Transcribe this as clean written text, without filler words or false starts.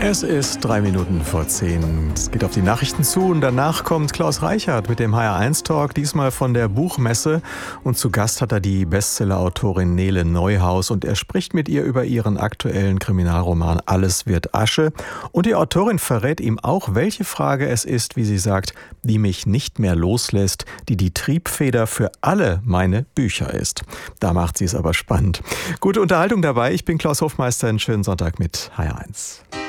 Es ist 10:03. Es geht auf die Nachrichten zu und danach kommt Klaus Reichert mit dem HR1-Talk, diesmal von der Buchmesse. Und zu Gast hat er die Bestseller-Autorin Nele Neuhaus und er spricht mit ihr über ihren aktuellen Kriminalroman Alles wird Asche. Und die Autorin verrät ihm auch, welche Frage es ist, wie sie sagt, die mich nicht mehr loslässt, die die Triebfeder für alle meine Bücher ist. Da macht sie es aber spannend. Gute Unterhaltung dabei. Ich bin Klaus Hofmeister. Einen schönen Sonntag mit HR1.